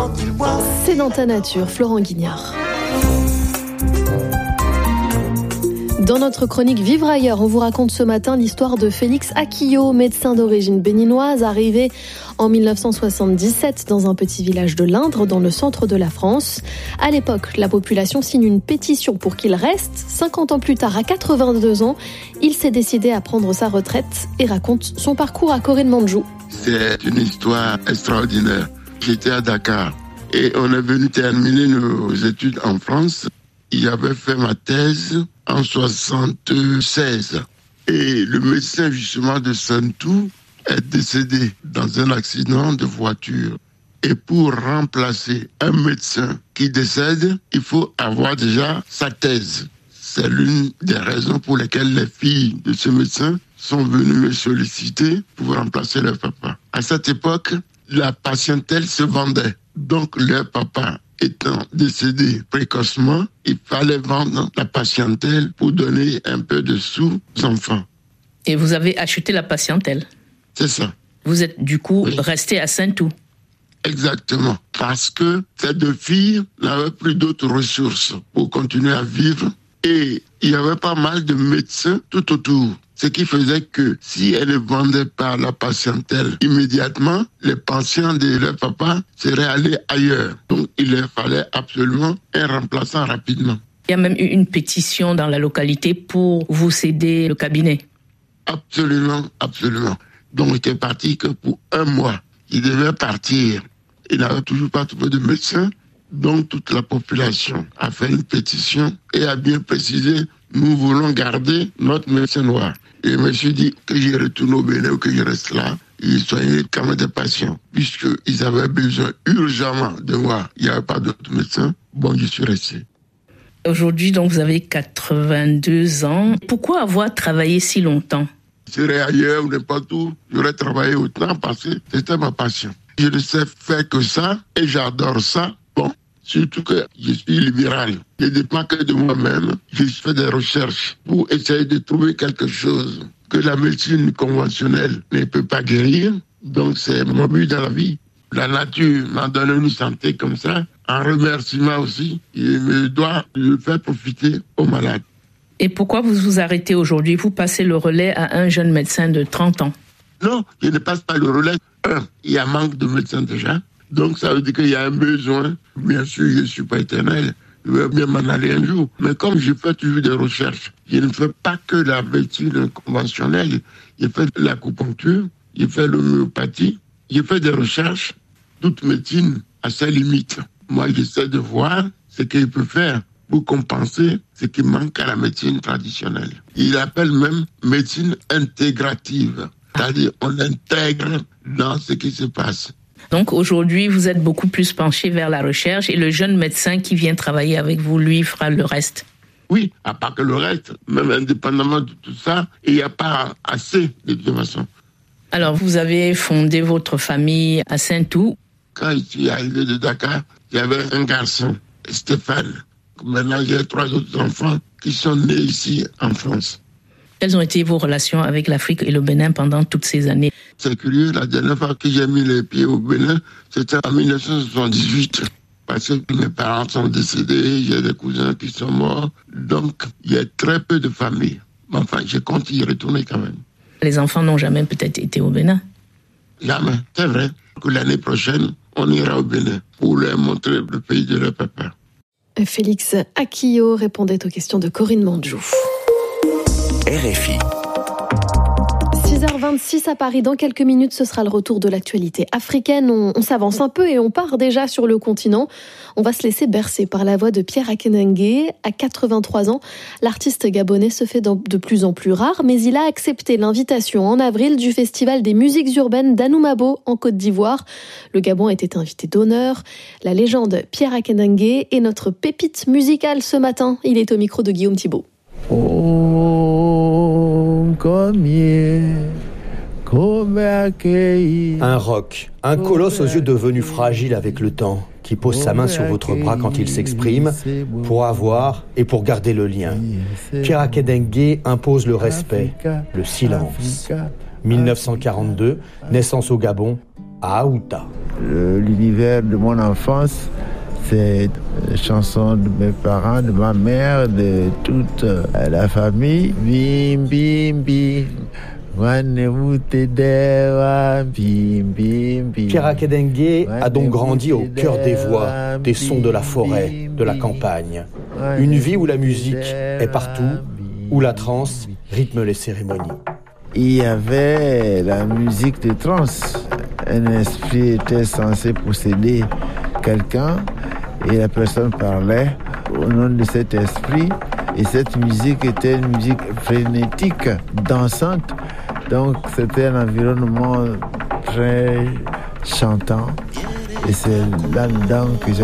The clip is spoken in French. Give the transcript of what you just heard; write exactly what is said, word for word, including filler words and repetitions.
quand il boit. C'est dans ta nature, Florent Guignard. Dans notre chronique Vivre ailleurs, on vous raconte ce matin l'histoire de Félix Akio, médecin d'origine béninoise, arrivé en dix-neuf cent soixante-dix-sept dans un petit village de l'Indre, dans le centre de la France. À l'époque, la population signe une pétition pour qu'il reste. cinquante ans plus tard, à quatre-vingt-deux ans, il s'est décidé à prendre sa retraite et raconte son parcours à Corinne Mandjou. C'est une histoire extraordinaire. J'étais à Dakar et on est venu terminer nos études en France. J'avais fait ma thèse en soixante-seize. Et le médecin justement de Saint-Tout est décédé dans un accident de voiture. Et pour remplacer un médecin qui décède, il faut avoir déjà sa thèse. C'est l'une des raisons pour lesquelles les filles de ce médecin sont venues me solliciter pour remplacer leur papa. À cette époque, la patientèle se vendait. Donc leur papa étant décédé précocement, il fallait vendre la patientèle pour donner un peu de sous aux enfants. Et vous avez acheté la patientèle? C'est ça. Vous êtes du coup oui. resté à Saint-Tout? Exactement. Parce que ces deux filles n'avaient plus d'autres ressources pour continuer à vivre. Et il y avait pas mal de médecins tout autour. Ce qui faisait que si elles ne vendaient pas la patientèle immédiatement, les pensions de leur papa seraient allés ailleurs. Donc il leur fallait absolument un remplaçant rapidement. Il y a même eu une pétition dans la localité pour vous céder le cabinet. Absolument, absolument. Donc il était parti que pour un mois. Il devait partir. Il n'avait toujours pas trouvé de médecin. Donc toute la population a fait une pétition et a bien précisé, nous voulons garder notre médecin noir. Et je me suis dit que je retourne au Bénin ou que je reste là. Ils soignaient quand même des patients, puisqu'ils avaient besoin urgemment de moi. Il n'y avait pas d'autres médecins. Bon, je suis resté. Aujourd'hui, donc, vous avez quatre-vingt-deux ans. Pourquoi avoir travaillé si longtemps? Je serais ailleurs ou n'importe où, j'aurais travaillé autant parce que c'était ma passion. Je ne sais faire que ça et j'adore ça. Bon, surtout que je suis libéral. Je ne dépends que de moi-même. Je fais des recherches pour essayer de trouver quelque chose que la médecine conventionnelle ne peut pas guérir. Donc c'est mon but dans la vie. La nature m'a donné une santé comme ça. En remerciement aussi, il me doit le faire profiter aux malades. Et pourquoi vous vous arrêtez aujourd'hui? Vous passez le relais à un jeune médecin de trente ans. Non, je ne passe pas le relais. Un, il y a manque de médecins déjà. Donc ça veut dire qu'il y a un besoin. Bien sûr, je ne suis pas éternel. Je vais bien m'en aller un jour. Mais comme je fais toujours des recherches, je ne fais pas que la médecine conventionnelle. Je fais de l'acupuncture, je fais l'homéopathie, je fais des recherches. Toute médecine a ses limites. Moi, j'essaie de voir ce qu'il peut faire pour compenser ce qui manque à la médecine traditionnelle. Il appelle même médecine intégrative. C'est-à-dire on intègre dans ce qui se passe. Donc aujourd'hui, vous êtes beaucoup plus penché vers la recherche et le jeune médecin qui vient travailler avec vous, lui, fera le reste. Oui, à part que le reste, même indépendamment de tout ça, il n'y a pas assez de toute façon. Alors, vous avez fondé votre famille à Saint-Tout. Quand je suis arrivé de Dakar, il y avait un garçon, Stéphane. Maintenant, j'ai trois autres enfants qui sont nés ici en France. Quelles ont été vos relations avec l'Afrique et le Bénin pendant toutes ces années? C'est curieux, la dernière fois que j'ai mis les pieds au Bénin, c'était en dix-neuf cent soixante-dix-huit. Parce que mes parents sont décédés, j'ai des cousins qui sont morts. Donc, il y a très peu de familles. Mais enfin, je compte y retourner quand même. Les enfants n'ont jamais peut-être été au Bénin? Jamais, c'est vrai. Que l'année prochaine, on ira au Bénin pour leur montrer le pays de leur papa. Félix Akio répondait aux questions de Corinne Mandjou. R F I. six heures vingt-six à Paris. Dans quelques minutes, ce sera le retour de l'actualité africaine. On, on s'avance un peu et on part déjà sur le continent. On va se laisser bercer par la voix de Pierre Akenenge. À quatre-vingt-trois ans, l'artiste gabonais se fait de plus en plus rare, mais il a accepté l'invitation en avril du Festival des musiques urbaines d'Anoumabo en Côte d'Ivoire. Le Gabon était invité d'honneur. La légende Pierre Akenenge est notre pépite musicale ce matin. Il est au micro de Guillaume Thibault. Oh, un roc, un colosse aux yeux devenus fragiles avec le temps, qui pose sa main sur votre bras quand il s'exprime, pour avoir et pour garder le lien. Pierre Akenenge impose le respect, le silence. dix-neuf cent quarante-deux, naissance au Gabon, à Aouta. L'univers de mon enfance, c'est les chansons de mes parents, de ma mère, de toute la famille. Bim, bim, bim. Pierre Akedengue a donc grandi au cœur des voix, des sons de la forêt, de la campagne. Une vie où la musique est partout, où la trance rythme les cérémonies. Il y avait la musique de trance. Un esprit était censé posséder quelqu'un et la personne parlait au nom de cet esprit. Et cette musique était une musique frénétique, dansante. Donc c'était un environnement très chantant. Et c'est là-dedans que j'ai